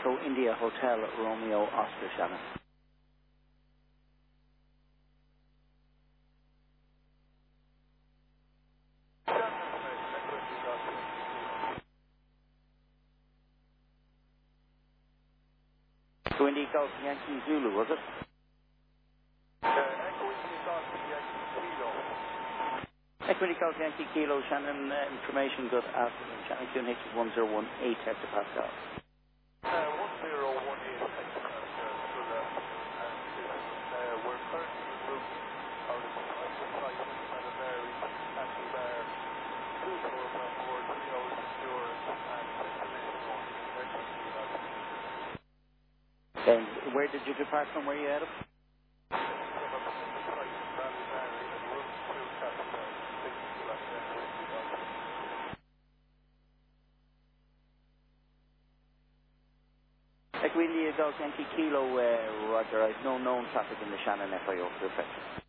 Echo India Hotel Romeo Oscar Shannon. Echo India Golf Yankee Zulu, was it? Echo India Golf Yankee Kilo. Echo India Golf Yankee Kilo Shannon, information good afternoon. Shannon QNH 1018 hectopascal. 1018 hectopascal, good afternoon. And we're currently en route out of the site at a very active bar. 2 tours on board, 3 hours insurance, and destination 1. Echo India Golf. And where did you depart from? Where you headed? Echo India Golf Yankee Kilo, Roger. I've no known traffic in the Shannon FIO. Perfect.